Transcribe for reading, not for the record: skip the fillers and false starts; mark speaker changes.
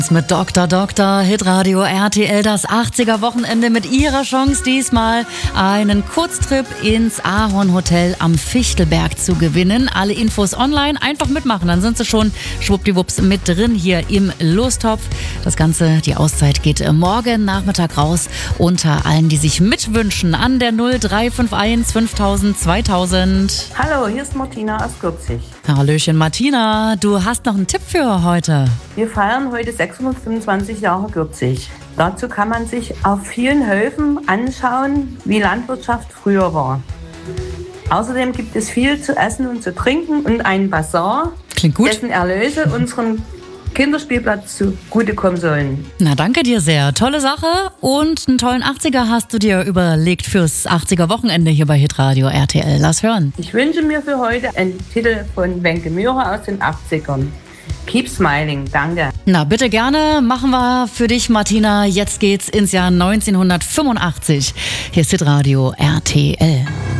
Speaker 1: Mit Dr. Hitradio RTL, das 80er-Wochenende mit ihrer Chance, diesmal einen Kurztrip ins Ahorn-Hotel am Fichtelberg zu gewinnen. Alle Infos online, einfach mitmachen, dann sind sie schon schwuppdiwupps mit drin hier im Lostopf. Das Ganze, die Auszeit geht morgen Nachmittag raus unter allen, die sich mitwünschen an der 0351 5000 2000.
Speaker 2: Hallo, hier ist Martina aus Gürzig.
Speaker 1: Hallöchen Martina, du hast noch einen Tipp für heute.
Speaker 2: Wir feiern heute 625 Jahre Gürzig. Dazu kann man sich auf vielen Höfen anschauen, wie Landwirtschaft früher war. Außerdem gibt es viel zu essen und zu trinken und einen Bazar,
Speaker 1: Klingt gut.
Speaker 2: dessen Erlöse unseren Kinderspielplatz zugutekommen sollen.
Speaker 1: Na, danke dir sehr. Tolle Sache. Und einen tollen 80er hast du dir überlegt fürs 80er-Wochenende hier bei Hitradio RTL. Lass hören.
Speaker 2: Ich wünsche mir für heute einen Titel von Wenke Mührer aus den 80ern. Keep Smiling, danke.
Speaker 1: Na, bitte gerne. Machen wir für dich, Martina. Jetzt geht's ins Jahr 1985. Hier ist Hitradio RTL.